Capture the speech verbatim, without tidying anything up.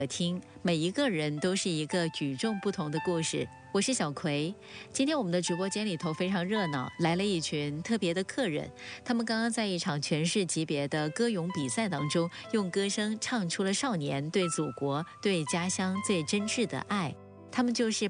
听，每一个人都是一个与众不同的故事。我是小葵，今天我们的直播间里头非常热闹，来了一群特别的客人。他们刚刚在一场全市级别的歌咏比赛当中，用歌声唱出了少年对祖国、对家乡最真挚的爱。他们就是